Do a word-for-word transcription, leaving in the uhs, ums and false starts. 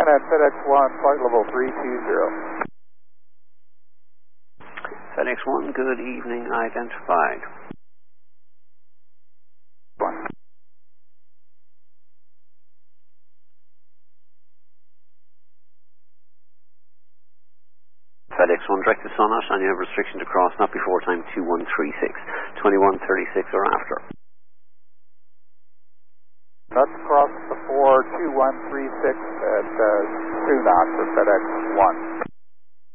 at FedEx one, flight level three two zero. FedEx one, good evening, identified. One. FedEx one, direct to Sonos, and you have restriction to cross not before time two one three six, twenty-one thirty-six or after. Not cross before two one three six at uh, two knots for FedEx one.